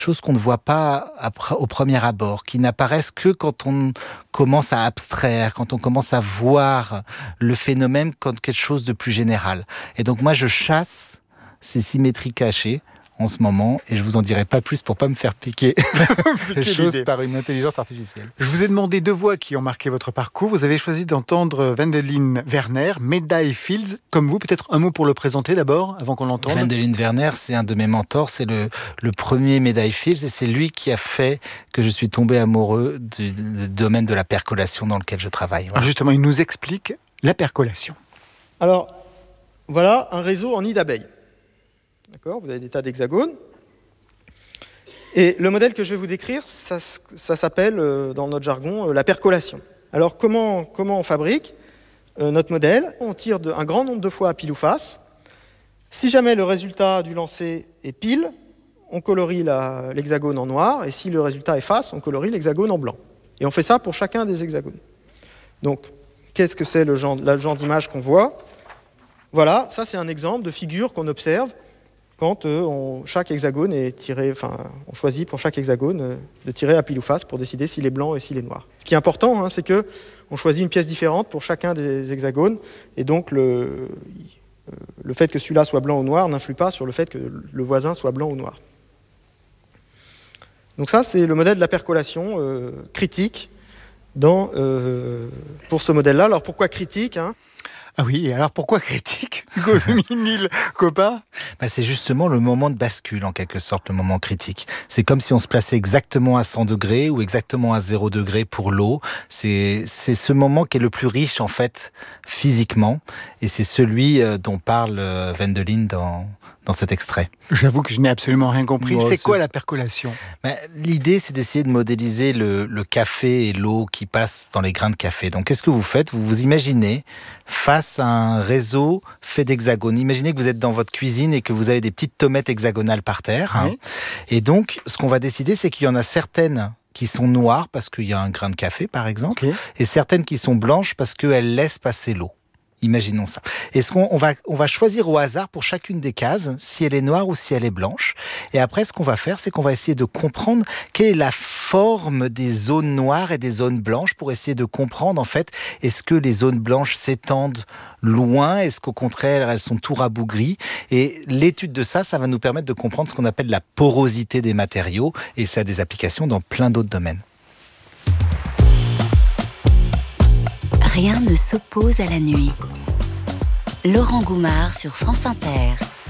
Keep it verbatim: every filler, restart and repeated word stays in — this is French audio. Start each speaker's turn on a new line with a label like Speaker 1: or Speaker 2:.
Speaker 1: choses qu'on ne voit pas après, au premier abord, qui n'apparaissent que quand on commence à abstraire, quand on commence à voir le phénomène comme quelque chose de plus général. Et donc moi, je chasse ces symétries cachées en ce moment, et je vous en dirai pas plus pour pas me faire piquer les choses
Speaker 2: idée.
Speaker 1: par une intelligence artificielle.
Speaker 2: Je vous ai demandé deux voix qui ont marqué votre parcours. Vous avez choisi d'entendre Wendelin Werner, Meadow Fields. Comme vous, peut-être un mot pour le présenter d'abord, avant qu'on l'entende.
Speaker 1: Wendelin Werner, c'est un de mes mentors, c'est le, le premier Meadow Fields, et c'est lui qui a fait que je suis tombé amoureux du, du domaine de la percolation dans lequel je travaille. Voilà.
Speaker 2: Alors justement, il nous explique la percolation.
Speaker 3: Alors, voilà un réseau en nid d'abeilles. D'accord, vous avez des tas d'hexagones. Et le modèle que je vais vous décrire, ça, ça s'appelle, euh, dans notre jargon, euh, la percolation. Alors, comment, comment on fabrique euh, notre modèle? On tire de, un grand nombre de fois à pile ou face. Si jamais le résultat du lancer est pile, on colorie la, l'hexagone en noir. Et si le résultat est face, on colorie l'hexagone en blanc. Et on fait ça pour chacun des hexagones. Donc, qu'est-ce que c'est le genre, le genre d'image qu'on voit? Voilà, ça c'est un exemple de figure qu'on observe quand euh, on, chaque hexagone est tiré, enfin, on choisit pour chaque hexagone euh, de tirer à pile ou face pour décider s'il est blanc et s'il est noir. Ce qui est important, hein, c'est que on choisit une pièce différente pour chacun des hexagones, et donc le, euh, le fait que celui-là soit blanc ou noir n'influe pas sur le fait que le voisin soit blanc ou noir. Donc ça, c'est le modèle de la percolation euh, critique dans, euh, pour ce modèle-là. Alors pourquoi critique, hein ?
Speaker 2: Ah oui, alors pourquoi critique, Hugo Dominil Coppa?
Speaker 1: Bah c'est justement le moment de bascule, en quelque sorte, le moment critique. C'est comme si on se plaçait exactement à cent degrés ou exactement à zéro degré pour l'eau. C'est, c'est ce moment qui est le plus riche, en fait, physiquement. Et c'est celui euh, dont parle euh, Wendelin dans, dans cet extrait.
Speaker 2: J'avoue que je n'ai absolument rien compris.
Speaker 1: Moi,
Speaker 2: c'est
Speaker 1: c'est...
Speaker 2: quoi la percolation?
Speaker 1: bah, L'idée, c'est d'essayer de modéliser le, le café et l'eau qui passent dans les grains de café. Donc, qu'est-ce que vous faites? Vous vous imaginez face à un réseau fait d'hexagones. Imaginez que vous êtes dans votre cuisine et que vous avez des petites tomates hexagonales par terre.
Speaker 2: Oui.
Speaker 1: Hein. Et donc, ce qu'on va décider, c'est qu'il y en a certaines qui sont noires parce qu'il y a un grain de café, par exemple,
Speaker 2: Okay.
Speaker 1: et certaines qui sont blanches parce qu'elles laissent passer l'eau. Imaginons ça. Est-ce qu'on on va, on va choisir au hasard pour chacune des cases si elle est noire ou si elle est blanche. Et après, ce qu'on va faire, c'est qu'on va essayer de comprendre quelle est la forme des zones noires et des zones blanches pour essayer de comprendre, en fait, est-ce que les zones blanches s'étendent loin? Est-ce qu'au contraire, elles sont tout rabougries? Et l'étude de ça, ça va nous permettre de comprendre ce qu'on appelle la porosité des matériaux. Et ça a des applications dans plein d'autres domaines.
Speaker 4: Rien ne s'oppose à la nuit. Laurent Goumard sur France Inter.